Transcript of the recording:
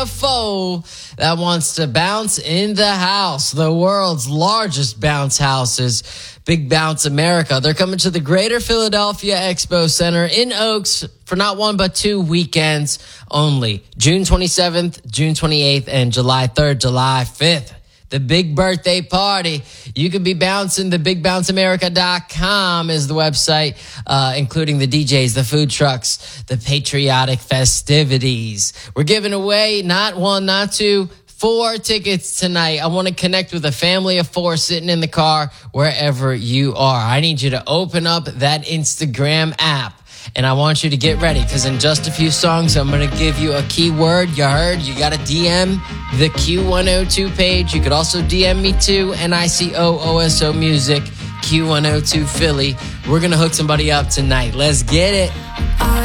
a foe that wants to bounce in the house. The world's largest bounce houses, Big Bounce America. They're coming to the Greater Philadelphia Expo Center in Oaks for not one but 2 weekends only. June 27th, June 28th, and July 3rd, July 5th. The big birthday party. You could be bouncing. TheBigBounceAmerica.com is the website, including the DJs, the food trucks, the patriotic festivities. We're giving away not one, not two, 4 tickets tonight. I want to connect with a family of 4 sitting in the car wherever you are. I need you to open up that Instagram app. And I want you to get ready because in just a few songs, I'm going to give you a keyword. You heard? You got to DM the Q102 page. You could also DM me too, NICOOSO Music, Q102 Philly. We're going to hook somebody up tonight. Let's get it.